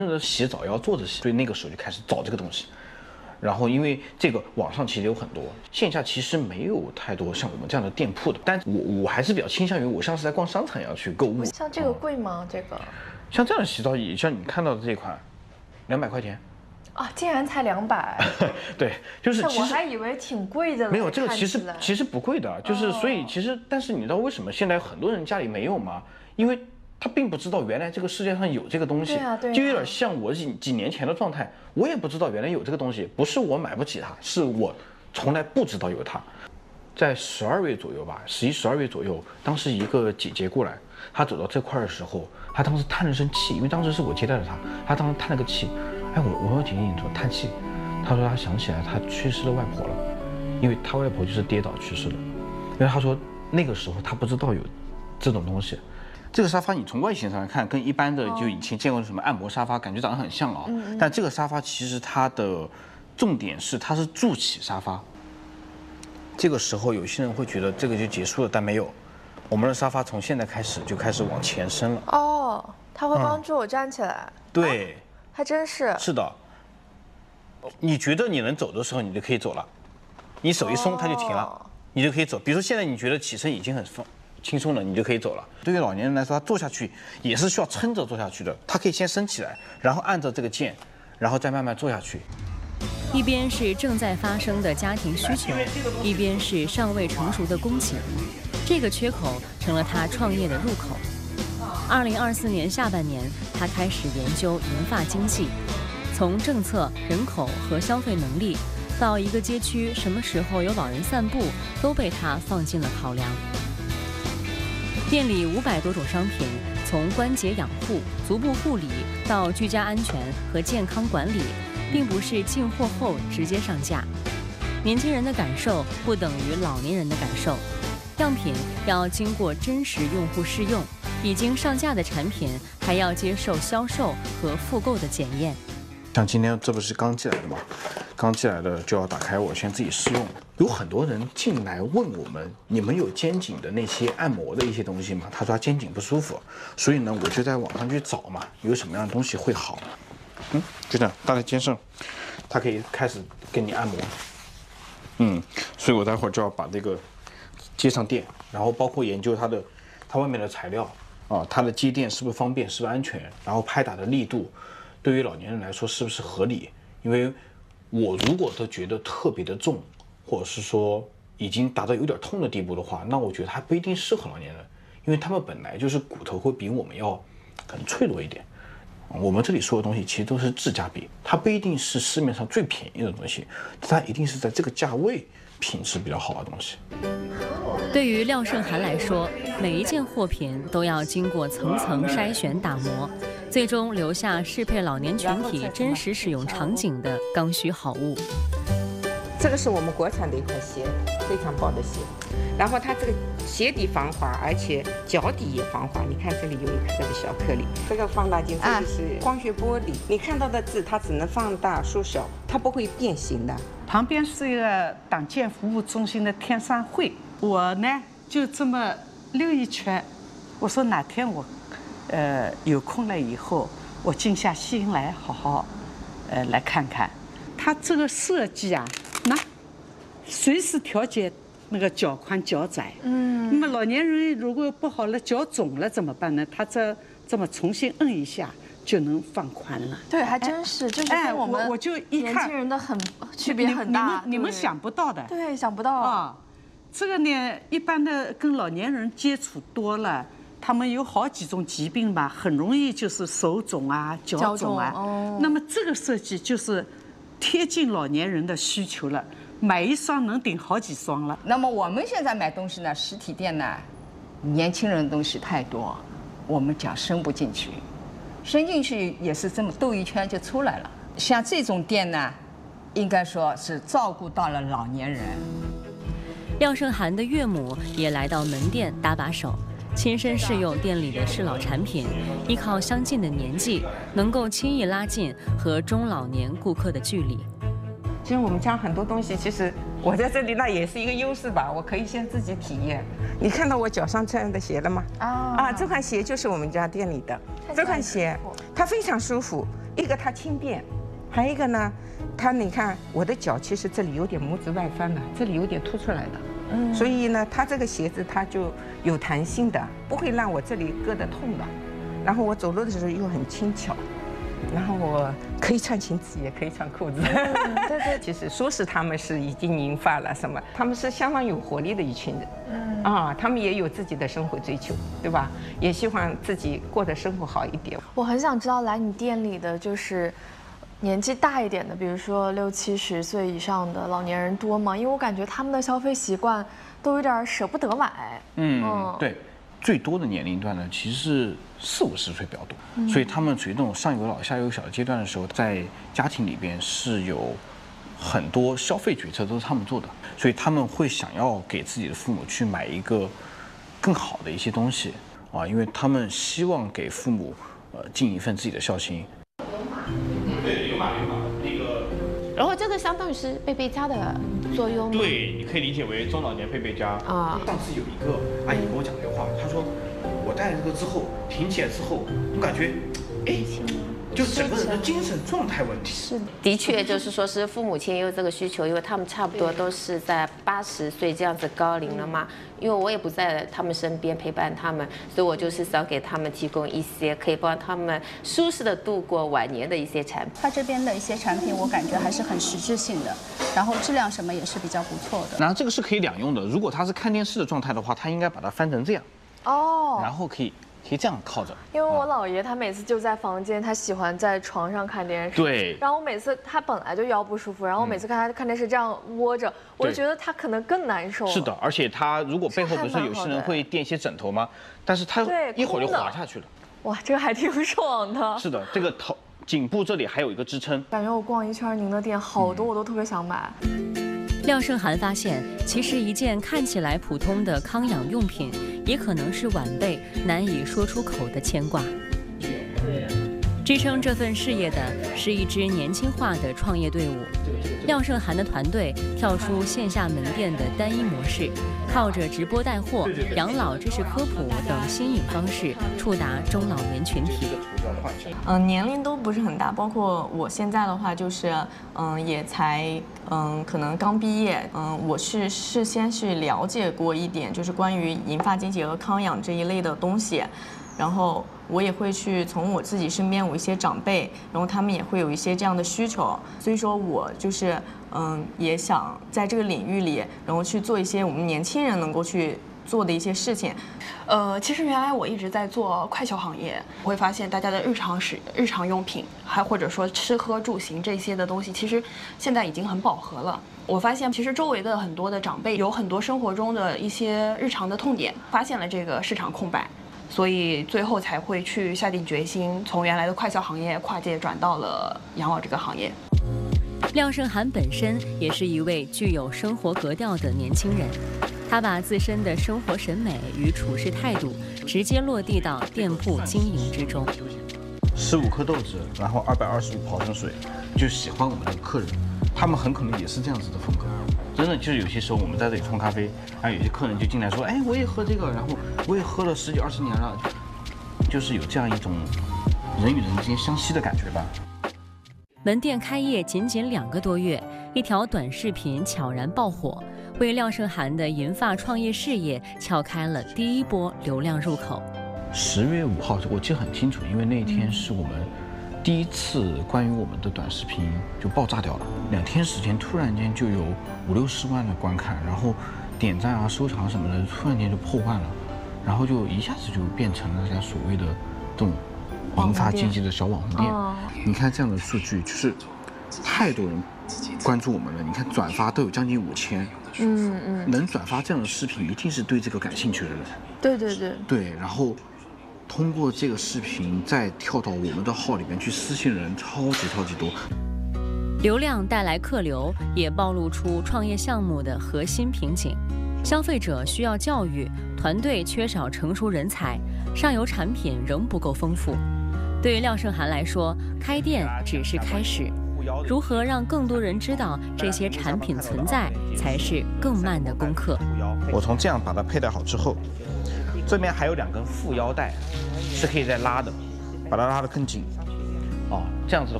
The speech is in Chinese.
洗澡要坐着洗，所以那个时候就开始找这个东西。然后因为这个网上其实有很多，线下其实没有太多像我们这样的店铺的，但我还是比较倾向于我像是在逛商场一样去购物。 像这个贵吗？这个？ 像这样的洗澡椅，像你看到的这款，200块钱。 啊，竟然才200。 对，就是我还以为挺贵的了。 没有这个其实不贵的，就是所以其实，但是你知道为什么现在很多人家里没有吗？因为他并不知道原来这个世界上有这个东西，就有点像我几年前的状态，我也不知道原来有这个东西，不是我买不起它，是我从来不知道有它。在12月左右吧，11、12月左右，当时一个姐姐过来，她走到这块的时候，她当时叹了声气，因为当时是我接待了她，她当时叹了个气。哎，我说姐姐你怎么叹气？她说她想起来她去世的外婆了，因为她外婆就是跌倒去世的。因为她说那个时候她不知道有这种东西。这个沙发你从外形上来看，跟一般的就以前见过的什么按摩沙发感觉长得很像啊。但这个沙发其实它的重点是它是助起沙发。这个时候有些人会觉得这个就结束了，但没有，我们的沙发从现在开始就开始往前伸了。 哦，它会帮助我站起来。 对， 还真是。 是的。你觉得你能走的时候，你就可以走了，你手一松它就停了，你就可以走。比如说现在你觉得起身已经很轻松了，你就可以走了。对于老年人来说，他坐下去也是需要撑着坐下去的，他可以先升起来，然后按着这个键，然后再慢慢坐下去。 一边是正在发生的家庭需求，一边是尚未成熟的供给，这个缺口成了他创业的入口。2024年下半年，他开始研究银发经济，从政策、人口和消费能力，到一个街区什么时候有老人散步，都被他放进了考量。店里500多种商品，从关节养护、足部护理到居家安全和健康管理，并不是进货后直接上架。年轻人的感受不等于老年人的感受，样品要经过真实用户试用，已经上架的产品还要接受销售和复购的检验。 像今天这不是刚寄来的吗？刚寄来的就要打开，我先自己试用。有很多人进来问我们，你们有肩颈的那些按摩的一些东西吗？他说他肩颈不舒服，所以呢，我就在网上去找嘛，有什么样的东西会好。就这样搭在肩上，它可以开始给你按摩。所以我待会儿就要把这个接上电，然后包括研究它外面的材料啊，它的接电是不是方便，是不是安全，然后拍打的力度。对于老年人来说是不是合理？因为我如果都觉得特别的重，或者是说已经达到有点痛的地步的话，那我觉得它不一定适合老年人，因为他们本来就是骨头会比我们要可能脆弱一点。我们这里说的东西其实都是质价比，它不一定是市面上最便宜的东西，它一定是在这个价位品质比较好的东西。 对于廖胜涵来说，每一件货品都要经过层层筛选打磨，最终留下适配老年群体真实使用场景的刚需好物。 这个是我们国产的一款鞋，非常薄的鞋，然后它这个鞋底防滑，而且脚底也防滑。你看这里有一颗的小颗粒，这个放大镜这个是光学玻璃，你看到的字它只能放大缩小，它不会变形的。 旁边是一个党建服务中心的天山会，我呢就这么溜一圈，我说哪天我有空了以后，我静下心来好好来看看。它这个设计啊，那随时调节那个脚宽脚窄。那么老年人如果不好了，脚肿了怎么办呢？他这么重新摁一下就能放宽了。 对，还真是，就是跟我们我就一看年轻人的区别很大。 你们想不到的。 对，想不到啊。 这个呢，一般的跟老年人接触多了，他们有好几种疾病吧，很容易就是手肿啊、脚肿啊。那么这个设计就是贴近老年人的需求了，买一双能顶好几双了。 那么我们现在买东西呢，实体店呢，年轻人的东西太多，我们讲伸不进去，伸进去也是这么兜一圈就出来了。像这种店呢，应该说是照顾到了老年人。 廖胜涵的岳母也来到门店搭把手，亲身试用店里的适老产品，依靠相近的年纪，能够轻易拉近和中老年顾客的距离。 其实我们家很多东西，其实我在这里那也是一个优势吧，我可以先自己体验。你看到我脚上穿的鞋了吗？这款鞋就是我们家店里的。这款鞋它非常舒服， 一个它轻便，还有一个呢，它你看我的脚其实这里有点拇指外翻了，这里有点凸出来的，所以呢，它这个鞋子它就有弹性的，不会让我这里硌得痛的。然后我走路的时候又很轻巧，然后我可以穿裙子，也可以穿裤子。 对对， 其实说是他们是已经银发了什么，他们是相当有活力的一群人。他们也有自己的生活追求，对吧？也希望自己过得生活好一点。 我很想知道来你店里的就是年纪大一点的，比如说60、70岁以上的老年人多吗？因为我感觉他们的消费习惯都有点舍不得买。 对。最多的年龄段呢，其实是40、50岁比较多，所以他们属于那种上有老下有小的阶段的时候，在家庭里边是有很多消费决策都是他们做的，所以他们会想要给自己的父母去买一个更好的一些东西啊，因为他们希望给父母尽一份自己的孝心。对，有码那个。 然后这个相当于是贝贝佳的作用。 对，你可以理解为中老年贝贝佳啊。上次有一个阿姨跟我讲这个话，她说我戴了这个之后，挺起来之后，我感觉，就整个人的精神状态问题。 是的确，就是说是父母亲也有这个需求，因为他们差不多都是在80岁这样子高龄了嘛。因为我也不在他们身边陪伴他们，所以我就是想给他们提供一些可以帮他们舒适的度过晚年的一些产品。 他这边的一些产品，我感觉还是很实质性的，然后质量什么也是比较不错的。 然后这个是可以两用的，如果他是看电视的状态的话，他应该把它翻成这样，然后可以这样靠着。 因为我姥爷他每次就在房间，他喜欢在床上看电视。 对。 然后我每次他本来就腰不舒服，然后我每次看他看电视这样窝着，我就觉得他可能更难受。 是的，而且他如果背后不是有些人会垫一些枕头吗？但是他一会儿就滑下去了。 哇，这个还挺爽的。 是的，这个头颈部这里还有一个支撑。 感觉我逛一圈您的店，好多我都特别想买。 廖胜涵发现，其实一件看起来普通的康养用品，也可能是晚辈难以说出口的牵挂。支撑这份事业的是一支年轻化的创业队伍。廖胜涵的团队跳出线下门店的单一模式，靠着直播带货、养老知识科普等新颖方式，触达中老年群体。 年龄都不是很大，包括我现在的话，就是也才可能刚毕业。我是事先去了解过一点，就是关于银发经济和康养这一类的东西，然后我也会去从我自己身边有一些长辈，然后他们也会有一些这样的需求，所以说我就是也想在这个领域里，然后去做一些我们年轻人能够去做的一些事情。 其实原来我一直在做快消行业，我会发现大家的日常用品，还或者说吃喝住行这些的东西，其实现在已经很饱和了。我发现其实周围的很多的长辈有很多生活中的一些日常的痛点，发现了这个市场空白，所以最后才会去下定决心，从原来的快消行业跨界转到了养老这个行业。 廖胜涵本身也是一位具有生活格调的年轻人，他把自身的生活审美与处事态度直接落地到店铺经营之中。 15颗豆子，然后225毫升水，就喜欢我们的客人，他们很可能也是这样子的风格。真的就是有些时候我们在这里冲咖啡，然后有些客人就进来说，哎，我也喝这个，然后我也喝了10几20年了，就是有这样一种人与人之间相吸的感觉吧。 门店开业仅2个多月，一条短视频悄然爆火，为廖胜涵的银发创业事业撬开了第一波流量入口。 10月5号，我记得很清楚，因为那一天是我们第一次关于我们的短视频就爆炸掉了，2天时间突然间就有50、60万的观看，然后点赞啊、收藏什么的，突然间就破万了，然后就一下子就变成了大家所谓的这种银发经济的小网红店。你看这样的数据，就是太多人关注我们了。你看转发都有将近5000，能转发这样的视频，一定是对这个感兴趣的人。对，然后通过这个视频再跳到我们的号里面去私信人，超级多。 流量带来客流，也暴露出创业项目的核心瓶颈：消费者需要教育，团队缺少成熟人才，上游产品仍不够丰富。对于廖胜涵来说，开店只是开始，如何让更多人知道这些产品存在，才是更慢的功课。 我从这样把它佩戴好之后，这边还有2根副腰带，是可以再拉的，把它拉得更紧。 哦，这样子的